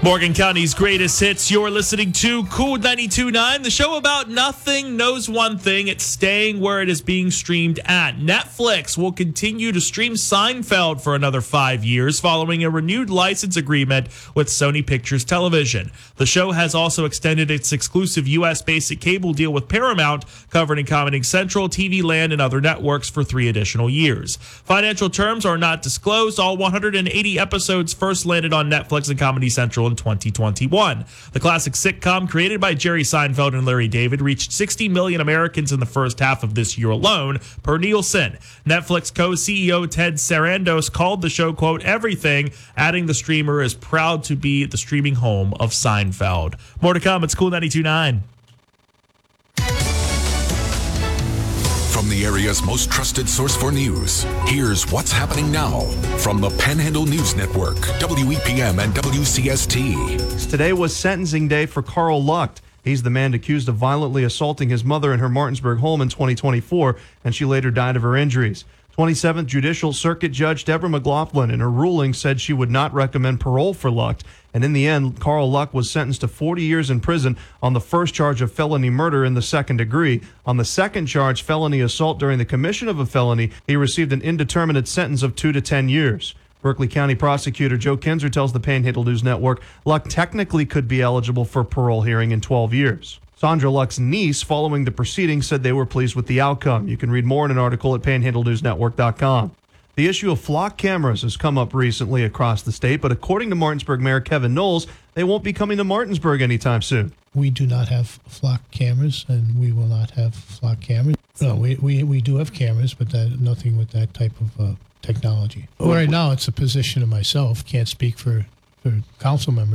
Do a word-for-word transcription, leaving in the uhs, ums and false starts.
Morgan County's greatest hits. You're listening to Cool ninety-two point nine, the show about nothing knows one thing. It's staying where it is being streamed at. Netflix will continue to stream Seinfeld for another five years following a renewed license agreement with Sony Pictures Television. The show has also extended its exclusive U S basic cable deal with Paramount, covering Comedy Central, T V Land, and other networks for three additional years. Financial terms are not disclosed. All one hundred eighty episodes first landed on Netflix and Comedy Central in twenty twenty-one. The classic sitcom, created by Jerry Seinfeld and Larry David, reached sixty million Americans in the first half of this year alone, per Nielsen. Netflix co-C E O Ted Sarandos called the show, quote, everything, adding the streamer is proud to be the streaming home of Seinfeld. More to come. It's Cool ninety-two point nine. From the area's most trusted source for news, here's what's happening now from the Panhandle News Network, W E P M and W C S T. Today was sentencing day for Carl Lucht. He's the man accused of violently assaulting his mother in her Martinsburg home in twenty twenty-four, and she later died of her injuries. twenty-seventh Judicial Circuit Judge Deborah McLaughlin, in her ruling, said she would not recommend parole for Lucht. And in the end, Carl Lucht was sentenced to forty years in prison on the first charge of felony murder in the second degree. On the second charge, felony assault during the commission of a felony, he received an indeterminate sentence of two to ten years. Berkeley County Prosecutor Joe Kinzer tells the Panhandle News Network Lucht technically could be eligible for parole hearing in twelve years. Sandra Lucht's niece, following the proceedings, said they were pleased with the outcome. You can read more in an article at panhandle news network dot com. The issue of flock cameras has come up recently across the state, but according to Martinsburg Mayor Kevin Knowles, they won't be coming to Martinsburg anytime soon. We do not have flock cameras, and we will not have flock cameras. No, we, we, we do have cameras, but that, nothing with that type of uh, technology. Well, right now, it's a position of myself. Can't speak for, for council members.